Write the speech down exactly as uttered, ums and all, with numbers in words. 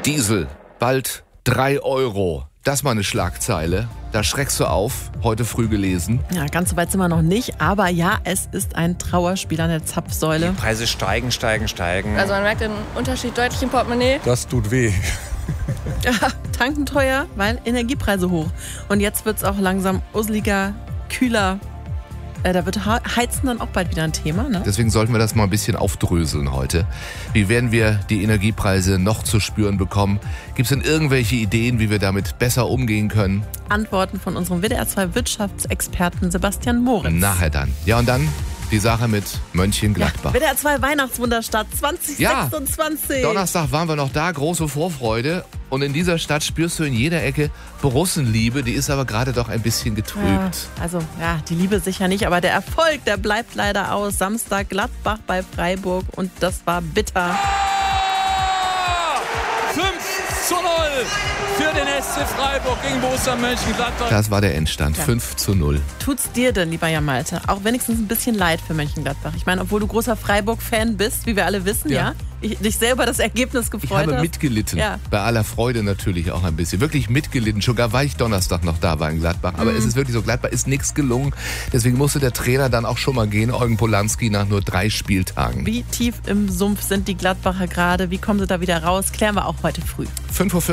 Diesel, bald drei Euro. Das mal eine Schlagzeile. Da schreckst du auf, heute früh gelesen. Ja, ganz so weit sind wir noch nicht. Aber ja, es ist ein Trauerspiel an der Zapfsäule. Die Preise steigen, steigen, steigen. Also man merkt den Unterschied deutlich im Portemonnaie. Das tut weh. Ja, tanken teuer, weil Energiepreise hoch. Und jetzt wird es auch langsam usseliger, kühler. Äh, da wird Heizen dann auch bald wieder ein Thema, ne? Deswegen sollten wir das mal ein bisschen aufdröseln heute. Wie werden wir die Energiepreise noch zu spüren bekommen? Gibt es denn irgendwelche Ideen, wie wir damit besser umgehen können? Antworten von unserem W D R zwei Wirtschaftsexperten Sebastian Moritz. Nachher dann. Ja, und dann die Sache mit Mönchengladbach. Ja, W D R zwei Weihnachtswunderstadt zwanzig sechsundzwanzig. Ja, Donnerstag waren wir noch da, große Vorfreude. Und in dieser Stadt spürst du in jeder Ecke Borussenliebe, die ist aber gerade doch ein bisschen getrübt. Ja, also, ja, die Liebe sicher nicht, aber der Erfolg, der bleibt leider aus. Samstag Gladbach bei Freiburg und das war bitter. fünf zu null für den S C Freiburg gegen Borussia Mönchengladbach. Das war der Endstand, ja. fünf zu null. Tut's dir denn, lieber Jan Malte, auch wenigstens ein bisschen leid für Mönchengladbach? Ich meine, obwohl du großer Freiburg-Fan bist, wie wir alle wissen, ja, ja ich, dich selber das Ergebnis gefreut hast. Ich habe hast. mitgelitten, ja. Bei aller Freude natürlich auch ein bisschen. Wirklich mitgelitten, sogar weil ich Donnerstag noch da war in Gladbach. Aber mhm. es ist wirklich so, Gladbach ist nichts gelungen. Deswegen musste der Trainer dann auch schon mal gehen, Eugen Polanski, nach nur drei Spieltagen. Wie tief im Sumpf sind die Gladbacher gerade? Wie kommen sie da wieder raus? Klären wir auch heute früh. fünf Uhr vierzig